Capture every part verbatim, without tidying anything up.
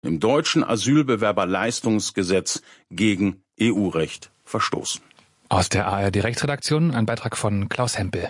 im deutschen Asylbewerberleistungsgesetz gegen E U-Recht verstoßen. Aus der A R D-Rechtsredaktion ein Beitrag von Klaus Hempel.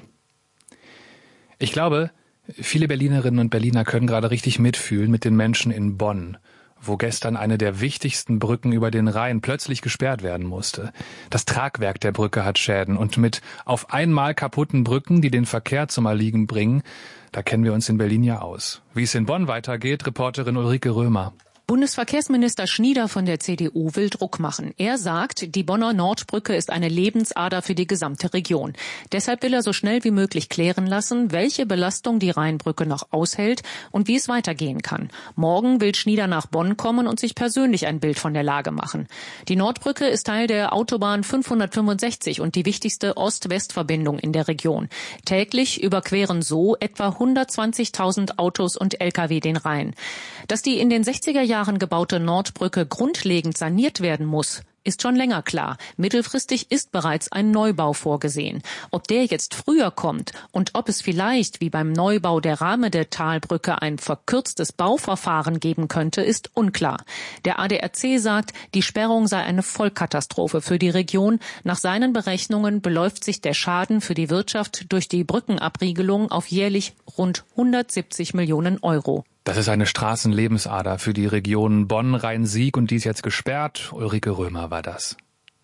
Ich glaube, viele Berlinerinnen und Berliner können gerade richtig mitfühlen mit den Menschen in Bonn, wo gestern eine der wichtigsten Brücken über den Rhein plötzlich gesperrt werden musste. Das Tragwerk der Brücke hat Schäden und mit auf einmal kaputten Brücken, die den Verkehr zum Erliegen bringen, da kennen wir uns in Berlin ja aus. Wie es in Bonn weitergeht, Reporterin Ulrike Römer. Bundesverkehrsminister Schnieder von der C D U will Druck machen. Er sagt, die Bonner Nordbrücke ist eine Lebensader für die gesamte Region. Deshalb will er so schnell wie möglich klären lassen, welche Belastung die Rheinbrücke noch aushält und wie es weitergehen kann. Morgen will Schnieder nach Bonn kommen und sich persönlich ein Bild von der Lage machen. Die Nordbrücke ist Teil der Autobahn fünfhundertfünfundsechzig und die wichtigste Ost-West-Verbindung in der Region. Täglich überqueren so etwa hundertzwanzigtausend Autos und L K W den Rhein. Dass die in den sechziger Jahren gebaute Nordbrücke grundlegend saniert werden muss, ist schon länger klar. Mittelfristig ist bereits ein Neubau vorgesehen. Ob der jetzt früher kommt und ob es vielleicht wie beim Neubau der Ramede-Talbrücke ein verkürztes Bauverfahren geben könnte, ist unklar. Der A D A C sagt, die Sperrung sei eine Vollkatastrophe für die Region. Nach seinen Berechnungen beläuft sich der Schaden für die Wirtschaft durch die Brückenabriegelung auf jährlich rund hundertsiebzig Millionen Euro. Das ist eine Straßenlebensader für die Regionen Bonn, Rhein-Sieg und die ist jetzt gesperrt. Ulrike Römer war das.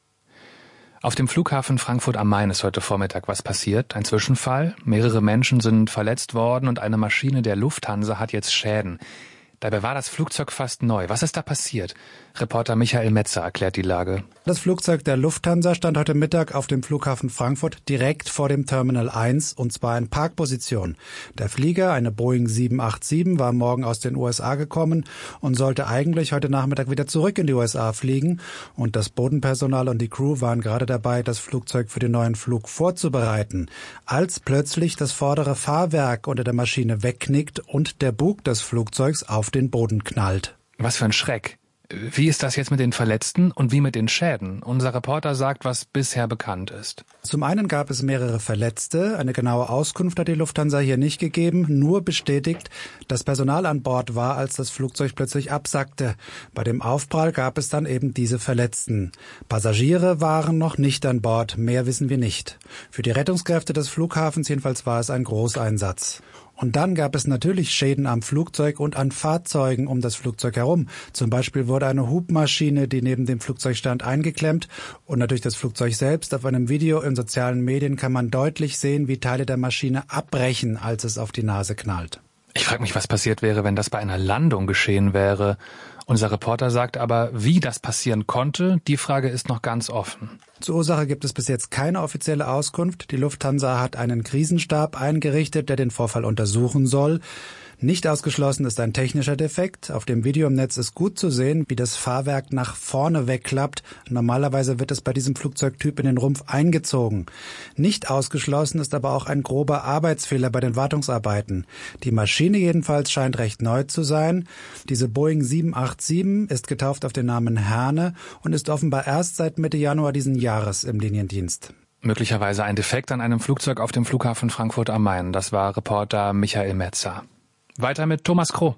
Auf dem Flughafen Frankfurt am Main ist heute Vormittag was passiert. Ein Zwischenfall. Mehrere Menschen sind verletzt worden und eine Maschine der Lufthansa hat jetzt Schäden. Dabei war das Flugzeug fast neu. Was ist da passiert? Reporter Michael Metzer erklärt die Lage. Das Flugzeug der Lufthansa stand heute Mittag auf dem Flughafen Frankfurt direkt vor dem Terminal eins, und zwar in Parkposition. Der Flieger, eine Boeing sieben acht sieben, war morgen aus den U S A gekommen und sollte eigentlich heute Nachmittag wieder zurück in die U S A fliegen. Und das Bodenpersonal und die Crew waren gerade dabei, das Flugzeug für den neuen Flug vorzubereiten, als plötzlich das vordere Fahrwerk unter der Maschine wegknickt und der Bug des Flugzeugs auf den Boden knallt. Was für ein Schreck. Wie ist das jetzt mit den Verletzten und wie mit den Schäden? Unser Reporter sagt, was bisher bekannt ist. Zum einen gab es mehrere Verletzte. Eine genaue Auskunft hat die Lufthansa hier nicht gegeben, nur bestätigt, dass Personal an Bord war, als das Flugzeug plötzlich absackte. Bei dem Aufprall gab es dann eben diese Verletzten. Passagiere waren noch nicht an Bord, mehr wissen wir nicht. Für die Rettungskräfte des Flughafens jedenfalls war es ein Großeinsatz. Und dann gab es natürlich Schäden am Flugzeug und an Fahrzeugen um das Flugzeug herum. Zum Beispiel wurde eine Hubmaschine, die neben dem Flugzeug stand, eingeklemmt. Und natürlich das Flugzeug selbst. Auf einem Video in sozialen Medien kann man deutlich sehen, wie Teile der Maschine abbrechen, als es auf die Nase knallt. Ich frage mich, was passiert wäre, wenn das bei einer Landung geschehen wäre. Unser Reporter sagt aber, wie das passieren konnte, die Frage ist noch ganz offen. Zur Ursache gibt es bis jetzt keine offizielle Auskunft. Die Lufthansa hat einen Krisenstab eingerichtet, der den Vorfall untersuchen soll. Nicht ausgeschlossen ist ein technischer Defekt. Auf dem Video im Netz ist gut zu sehen, wie das Fahrwerk nach vorne wegklappt. Normalerweise wird es bei diesem Flugzeugtyp in den Rumpf eingezogen. Nicht ausgeschlossen ist aber auch ein grober Arbeitsfehler bei den Wartungsarbeiten. Die Maschine jedenfalls scheint recht neu zu sein. Diese Boeing sieben acht sieben ist getauft auf den Namen Herne und ist offenbar erst seit Mitte Januar diesen Jahres im Liniendienst. Möglicherweise ein Defekt an einem Flugzeug auf dem Flughafen Frankfurt am Main. Das war Reporter Michael Metzer. Weiter mit Thomas Kroh.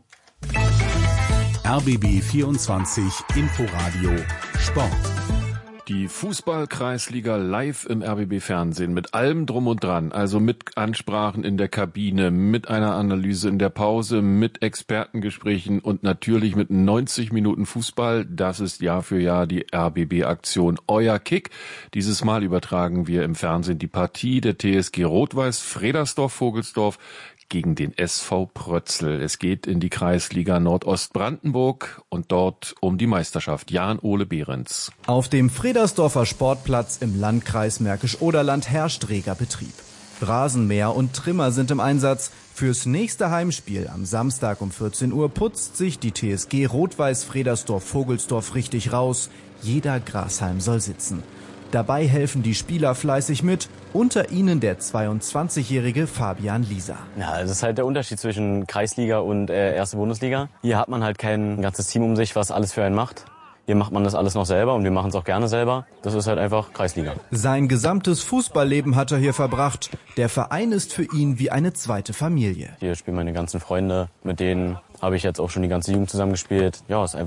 R B B vierundzwanzig Inforadio Sport. Die Fußball-Kreisliga live im R B B-Fernsehen mit allem drum und dran, also mit Ansprachen in der Kabine, mit einer Analyse in der Pause, mit Expertengesprächen und natürlich mit neunzig Minuten Fußball. Das ist Jahr für Jahr die R B B-Aktion Euer Kick. Dieses Mal übertragen wir im Fernsehen die Partie der T S G Rot-Weiß Fredersdorf-Vogelsdorf gegen den S V Prötzl. Es geht in die Kreisliga Nordostbrandenburg und dort um die Meisterschaft. Jan-Ole Behrens. Auf dem Fredersdorfer Sportplatz im Landkreis Märkisch-Oderland herrscht reger Betrieb. Rasenmäher und Trimmer sind im Einsatz. Fürs nächste Heimspiel am Samstag um vierzehn Uhr putzt sich die T S G Rot-Weiß Fredersdorf-Vogelsdorf richtig raus. Jeder Grashalm soll sitzen. Dabei helfen die Spieler fleißig mit, unter ihnen der zweiundzwanzigjährige Fabian Lieser. Ja, das ist halt der Unterschied zwischen Kreisliga und äh, erste Bundesliga. Hier hat man halt kein ganzes Team um sich, was alles für einen macht. Hier macht man das alles noch selber und wir machen es auch gerne selber. Das ist halt einfach Kreisliga. Sein gesamtes Fußballleben hat er hier verbracht. Der Verein ist für ihn wie eine zweite Familie. Hier spielen meine ganzen Freunde, mit denen habe ich jetzt auch schon die ganze Jugend zusammengespielt. Ja, ist einfach